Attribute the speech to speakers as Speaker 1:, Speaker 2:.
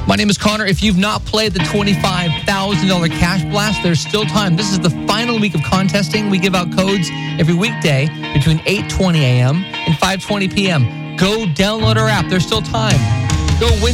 Speaker 1: My name is Connor. If you've not played the $25,000 Cash Blast, there's still time. This is the final week of contesting. We give out codes every weekday between 8:20 a.m. and 5:20 p.m. Go download our app. There's still time. Go win